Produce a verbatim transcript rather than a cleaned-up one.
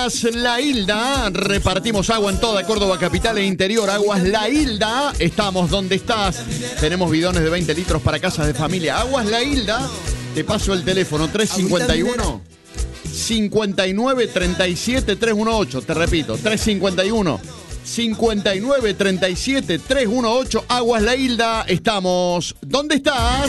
Aguas La Hilda. Repartimos agua en toda Córdoba capital e interior. Aguas La Hilda. Estamos donde estás. Tenemos bidones de veinte litros para casas de familia. Aguas La Hilda. Te paso el teléfono tres cinco uno, cinco nueve tres siete, tres uno ocho. Te repito, tres cinco uno, cinco nueve tres siete, tres uno ocho. Aguas La Hilda. Estamos. ¿Dónde estás?